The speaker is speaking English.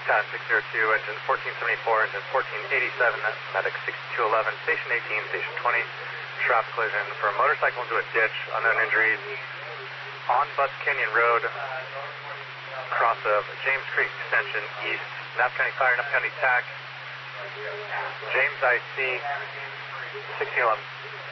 Town 602, engine 1474, engine 1487, medic 6211, station 18, station 20, traffic collision for a motorcycle into a ditch, unknown injuries, on Butts Canyon Road, cross of James Creek Extension East, Knapp County Fire, Knapp County TAC, James IC, 1611.